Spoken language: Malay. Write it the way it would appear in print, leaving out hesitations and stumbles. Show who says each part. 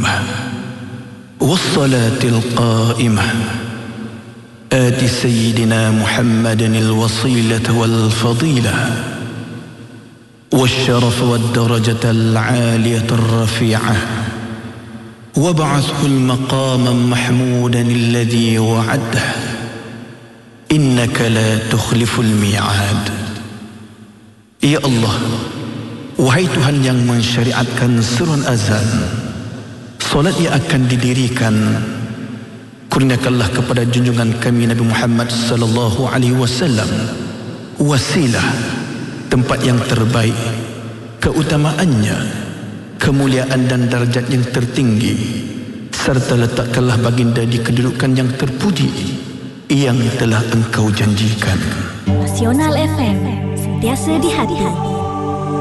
Speaker 1: والصلاة القائمة آت سيدنا محمد الوصيلة والفضيلة والشرف والدرجة العالية الرفيعة وابعثه المقام محمودا الذي وعده إنك لا تخلف الميعاد. Ya Allah, wahai Tuhan yang mensyariatkan seruan azan, solat yang akan didirikan, kurniakanlah kepada junjungan kami Nabi Muhammad sallallahu alaihi wasallam wasilah, tempat yang terbaik, keutamaannya, kemuliaan dan darjat yang tertinggi, serta letakkanlah baginda di kedudukan yang terpuji yang telah Engkau janjikan.
Speaker 2: Nasional FM, sentiasa di hati.